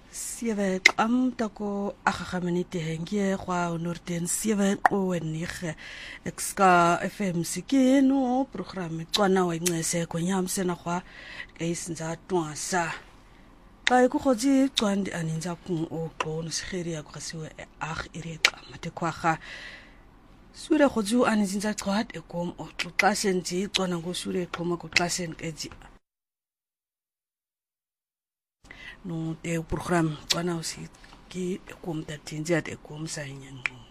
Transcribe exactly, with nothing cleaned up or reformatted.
Sewe am tako agagaminite hengie kwa norden sewe o enige exka F M sikino program tswana wa incese konyamse na kwa kaisinza twasa kai ku khotsi tswandi aninza ku o qono sikhiriya ku khasiwe ag iriqa mate kwaga sure khotsi aninza tswat ekom o tlasenzi tswana go sure qoma ku tlasen kezi no te program tswana o si ki ekom tatinzi at ekom sa nyangu